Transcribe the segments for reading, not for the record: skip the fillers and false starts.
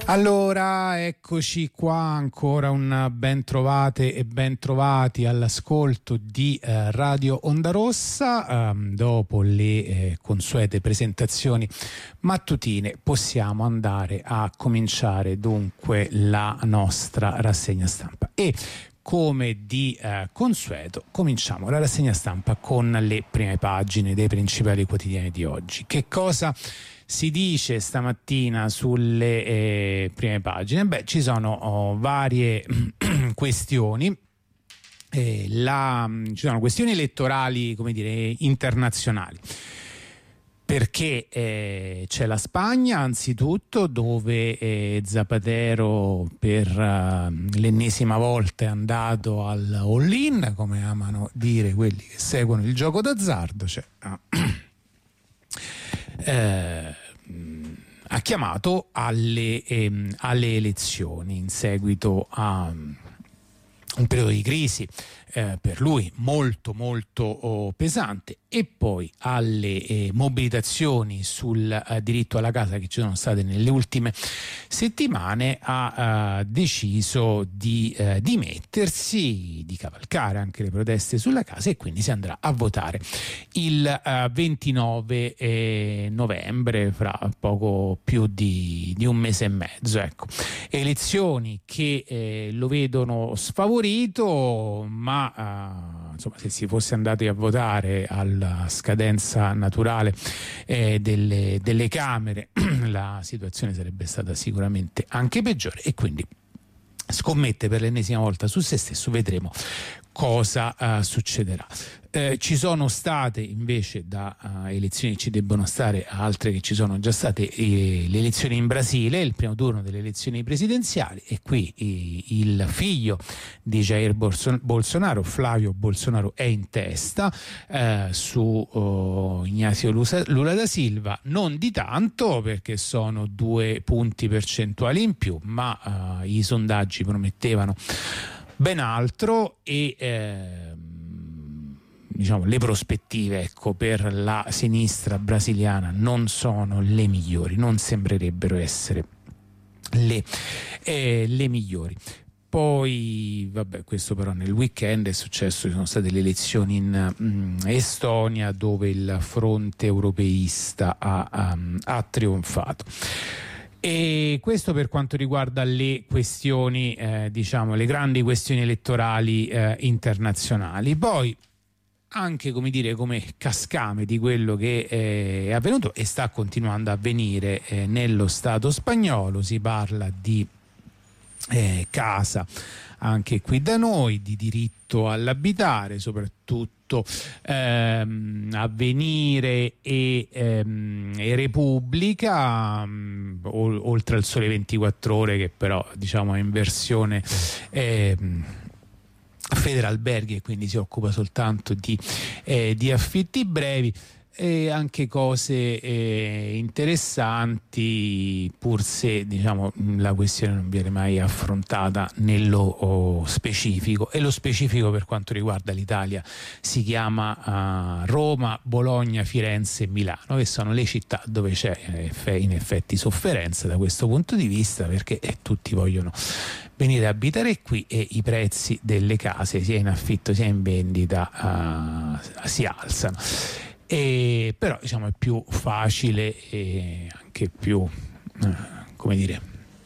Allora, eccoci qua, ancora un ben trovate e ben trovati all'ascolto di Radio Onda Rossa. Dopo le consuete presentazioni mattutine possiamo andare a cominciare dunque la nostra rassegna stampa e come di consueto cominciamo la rassegna stampa con le prime pagine dei principali quotidiani di oggi. Che cosa si dice stamattina sulle prime pagine? Beh, ci sono varie questioni. Ci sono questioni elettorali, come dire, internazionali. Perché c'è la Spagna, anzitutto, dove Zapatero per l'ennesima volta è andato al all-in, come amano dire quelli che seguono il gioco d'azzardo. Cioè, ha chiamato alle elezioni in seguito a un periodo di crisi per lui molto pesante, e poi alle mobilitazioni sul diritto alla casa che ci sono state nelle ultime settimane, ha deciso di dimettersi, di cavalcare anche le proteste sulla casa, e quindi si andrà a votare il 29 novembre, fra poco più di un mese e mezzo. Ecco, elezioni che lo vedono sfavorito, ma insomma, se si fosse andati a votare alla scadenza naturale delle Camere la situazione sarebbe stata sicuramente anche peggiore, e quindi scommette per l'ennesima volta su se stesso. Vedremo cosa succederà. Ci sono state invece da elezioni, ci debbono stare altre che ci sono già state, le elezioni in Brasile, il primo turno delle elezioni presidenziali, e qui il figlio di Jair Bolsonaro, Flavio Bolsonaro, è in testa su Ignacio Lula da Silva, non di tanto perché sono 2 punti percentuali in più, ma i sondaggi promettevano ben altro, e diciamo le prospettive, ecco, per la sinistra brasiliana non sono le migliori, non sembrerebbero essere le migliori. Poi vabbè, questo però nel weekend è successo, ci sono state le elezioni in Estonia, dove il fronte europeista ha trionfato. E questo per quanto riguarda le questioni, diciamo le grandi questioni elettorali internazionali. Poi anche, come dire, come cascame di quello che è avvenuto e sta continuando a avvenire nello Stato spagnolo, si parla di casa anche qui da noi, di diritto all'abitare, soprattutto Avvenire e Repubblica, oltre al Sole 24 Ore, che però diciamo è in versione Federalberghi e quindi si occupa soltanto di affitti brevi. E anche cose interessanti, pur se diciamo la questione non viene mai affrontata nello specifico, e lo specifico per quanto riguarda l'Italia si chiama Roma, Bologna, Firenze e Milano, che sono le città dove c'è in effetti sofferenza da questo punto di vista, perché tutti vogliono venire a abitare qui e i prezzi delle case, sia in affitto sia in vendita, si alzano. Però diciamo è più facile e anche più come dire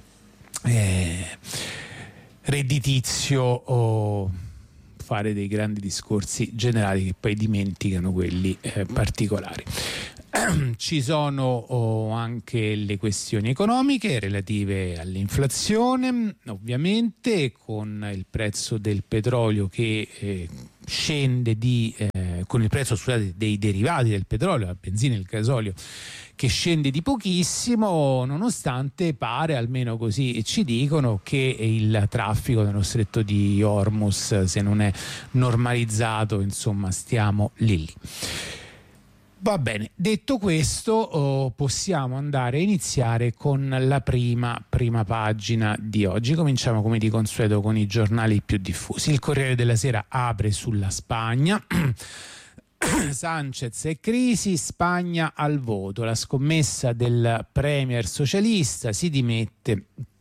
redditizio fare dei grandi discorsi generali che poi dimenticano quelli particolari. Ci sono anche le questioni economiche relative all'inflazione, ovviamente, con il prezzo del petrolio che scende con il prezzo, scusate, dei derivati del petrolio, la benzina e il gasolio, che scende di pochissimo, nonostante pare, almeno così ci dicono, che il traffico nello stretto di Hormuz, se non è normalizzato, insomma stiamo lì. Va bene, detto questo possiamo andare a iniziare con la prima pagina di oggi. Cominciamo come di consueto con i giornali più diffusi. Il Corriere della Sera apre sulla Spagna. Sanchez e crisi, Spagna al voto, la scommessa del premier socialista, si dimette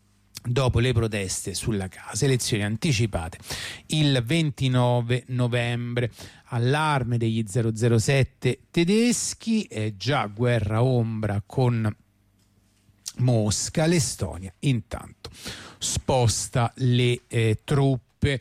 dopo le proteste sulla casa. Elezioni anticipate il 29 novembre. Allarme degli 007 tedeschi, già guerra ombra con Mosca. L'Estonia intanto sposta le truppe.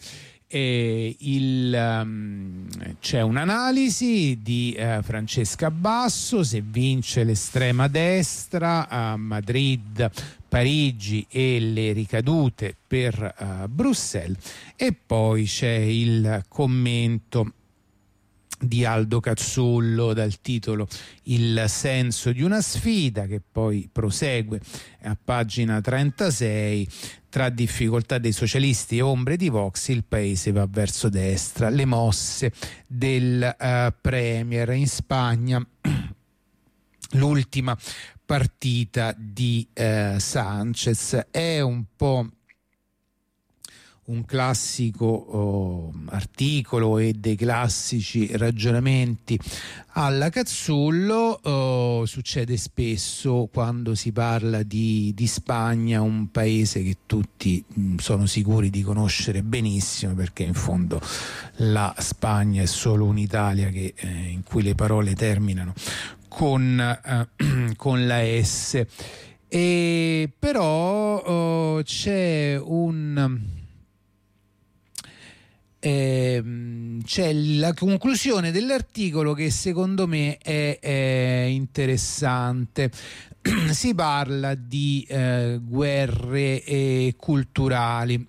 C'è un'analisi di Francesca Basso: se vince l'estrema destra a Madrid, Parigi e le ricadute per Bruxelles. E poi c'è il commento di Aldo Cazzullo dal titolo Il senso di una sfida, che poi prosegue a pagina 36: tra difficoltà dei socialisti e ombre di Vox, il paese va verso destra. Le mosse del Premier. In Spagna l'ultima partita di Sanchez è un po' un classico articolo e dei classici ragionamenti alla Cazzullo. Succede spesso quando si parla di Spagna, un paese che tutti sono sicuri di conoscere benissimo, perché in fondo la Spagna è solo un'Italia in cui le parole terminano con la S. E però c'è la conclusione dell'articolo che secondo me è interessante. Si parla di guerre culturali.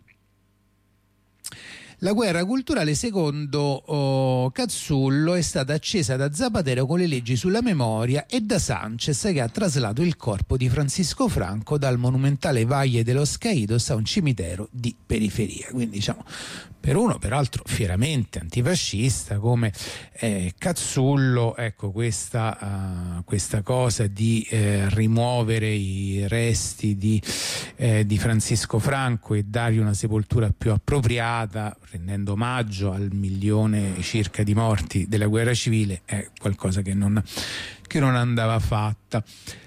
La guerra culturale, secondo Cazzullo, è stata accesa da Zapatero con le leggi sulla memoria e da Sanchez, che ha traslato il corpo di Francisco Franco dal monumentale Valle de los Caídos a un cimitero di periferia. Quindi, diciamo, per uno peraltro fieramente antifascista come Cazzullo, ecco, questa cosa di rimuovere i resti di Francisco Franco e dargli una sepoltura più appropriata, rendendo omaggio al 1 milione circa di morti della guerra civile, è qualcosa che non andava fatta.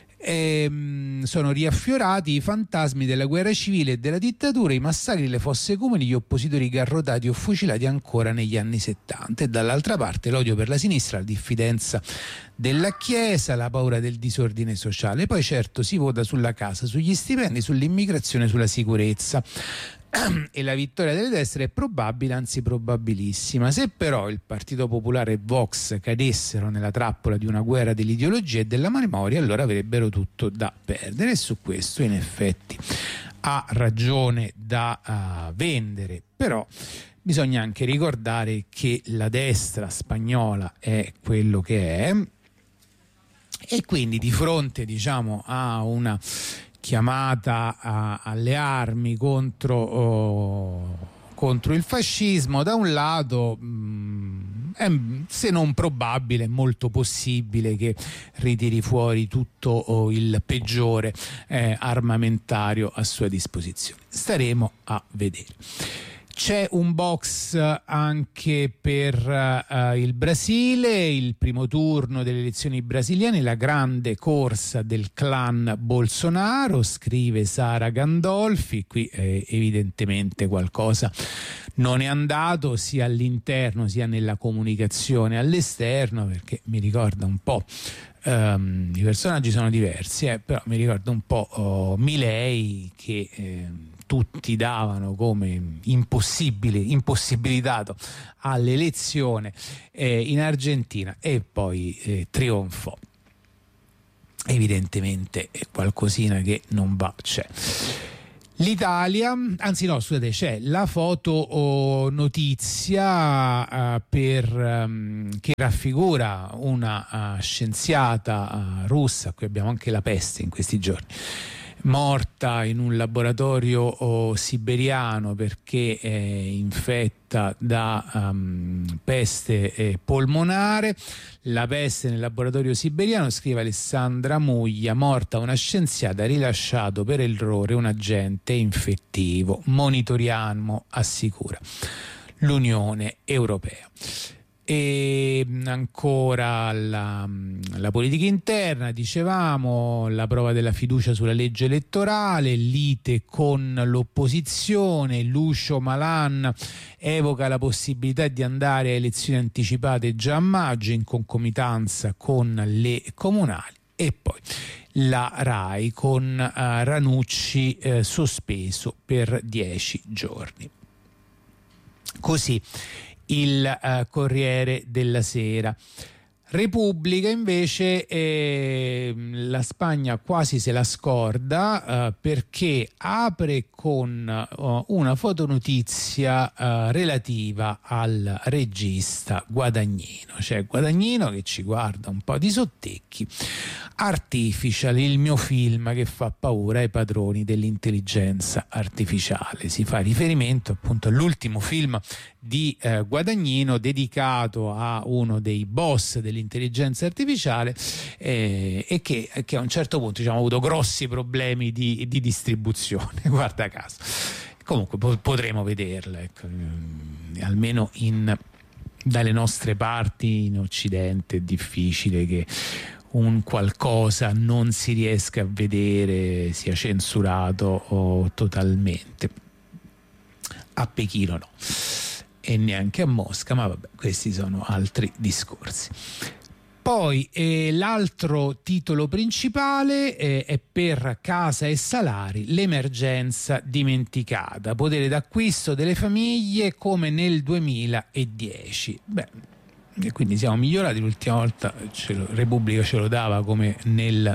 Sono riaffiorati i fantasmi della guerra civile e della dittatura, i massacri, le fosse comuni, gli oppositori garrotati o fucilati ancora negli anni 70, e dall'altra parte l'odio per la sinistra, la diffidenza della Chiesa, la paura del disordine sociale. Poi certo si vota sulla casa, sugli stipendi, sull'immigrazione, sulla sicurezza. E la vittoria delle destre è probabile, anzi probabilissima. Se però il Partito Popolare e Vox cadessero nella trappola di una guerra dell'ideologia e della memoria, allora avrebbero tutto da perdere, e su questo in effetti ha ragione da vendere. Però bisogna anche ricordare che la destra spagnola è quello che è, e quindi di fronte, diciamo, a una chiamata alle armi contro il fascismo, da un lato è, se non probabile, molto possibile che ritiri fuori tutto il peggiore armamentario a sua disposizione. Staremo a vedere. C'è un box anche per il Brasile, il primo turno delle elezioni brasiliane, la grande corsa del clan Bolsonaro, scrive Sara Gandolfi. Qui evidentemente qualcosa non è andato sia all'interno sia nella comunicazione all'esterno, perché mi ricorda un po', i personaggi sono diversi, però mi ricorda un po' Milei, che tutti davano come impossibilitato all'elezione in Argentina, e poi trionfò. Evidentemente qualcosina che non va c'è. L'Italia, anzi no, scusate, c'è la foto notizia che raffigura una scienziata russa. Qui abbiamo anche la peste in questi giorni, morta in un laboratorio siberiano perché è infetta da peste polmonare. La peste nel laboratorio siberiano, scrive Alessandra Muglia, morta una scienziata, rilasciato per errore un agente infettivo, monitoriamo, assicura l'Unione Europea. E ancora la politica interna, dicevamo, la prova della fiducia sulla legge elettorale, lite con l'opposizione, Lucio Malan evoca la possibilità di andare a elezioni anticipate già a maggio in concomitanza con le comunali, e poi la RAI con Ranucci sospeso per 10 giorni. Così il Corriere della Sera. Repubblica invece la Spagna quasi se la scorda perché apre con una fotonotizia relativa al regista Guadagnino, cioè Guadagnino che ci guarda un po' di sottecchi. Artificial, il mio film che fa paura ai padroni dell'intelligenza artificiale. Si fa riferimento appunto all'ultimo film di Guadagnino dedicato a uno dei boss dell'intelligenza artificiale e che a un certo punto, diciamo, ha avuto grossi problemi di distribuzione, guarda caso. Comunque potremo vederla, ecco, almeno dalle nostre parti in Occidente è difficile che un qualcosa non si riesca a vedere, sia censurato o totalmente. A Pechino no, e neanche a Mosca, ma vabbè, questi sono altri discorsi. Poi l'altro titolo principale è per Casa e Salari, l'emergenza dimenticata, potere d'acquisto delle famiglie come nel 2010. E quindi siamo migliorati. L'ultima volta Repubblica ce lo dava come nel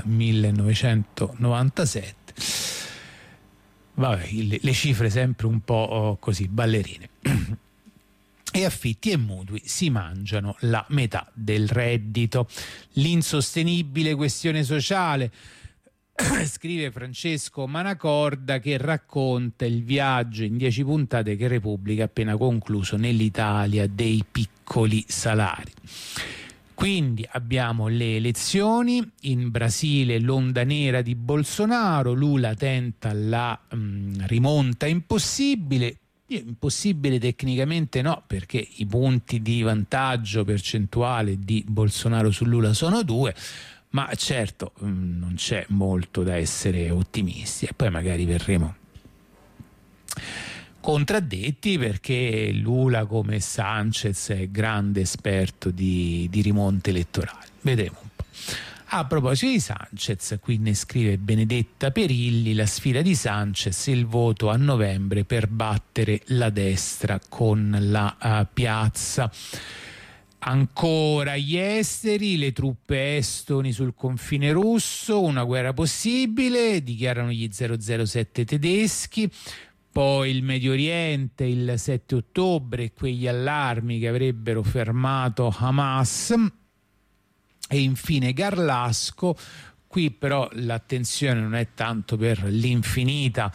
1997. Vabbè, le cifre sempre un po' così ballerine. E affitti e mutui si mangiano la metà del reddito. L'insostenibile questione sociale, scrive Francesco Manacorda, che racconta il viaggio in 10 puntate che Repubblica ha appena concluso nell'Italia dei piccoli salari. Quindi abbiamo le elezioni in Brasile, l'onda nera di Bolsonaro, Lula tenta la rimonta impossibile tecnicamente no, perché i punti di vantaggio percentuale di Bolsonaro su Lula sono 2, ma certo non c'è molto da essere ottimisti, e poi magari verremo contraddetti perché Lula, come Sanchez, è grande esperto di rimonte elettorali. Vedremo un po'. A proposito di Sanchez, qui ne scrive Benedetta Perilli: la sfida di Sanchez, il voto a novembre per battere la destra con la piazza. Ancora gli esteri, le truppe estoni sul confine russo, una guerra possibile, dichiarano gli 007 tedeschi. Poi il Medio Oriente, il 7 ottobre, quegli allarmi che avrebbero fermato Hamas. E infine Garlasco. Qui però l'attenzione non è tanto per l'infinita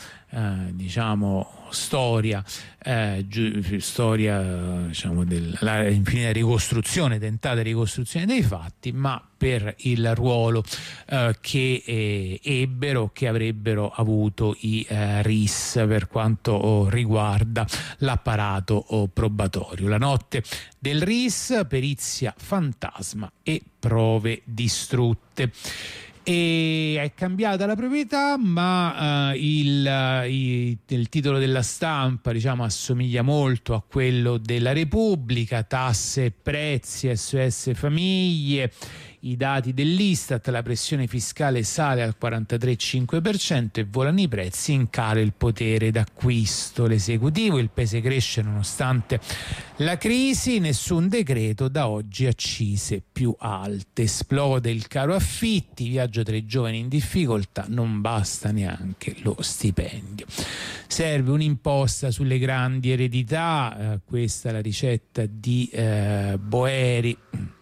storia diciamo l'infinita ricostruzione, tentata ricostruzione dei fatti, ma per il ruolo che avrebbero avuto i RIS per quanto riguarda l'apparato probatorio. La notte del RIS, perizia fantasma e prove distrutte. E è cambiata la proprietà, ma il titolo della Stampa, diciamo, assomiglia molto a quello della Repubblica. Tasse e prezzi, SOS famiglie, i dati dell'Istat, la pressione fiscale sale al 43,5% e volano i prezzi, in calo il potere d'acquisto. L'esecutivo, il paese cresce nonostante la crisi, nessun decreto, da oggi accise più alte, esplode il caro affitti, viaggio tra i giovani in difficoltà, non basta neanche lo stipendio. Serve un'imposta sulle grandi eredità, questa è la ricetta di Boeri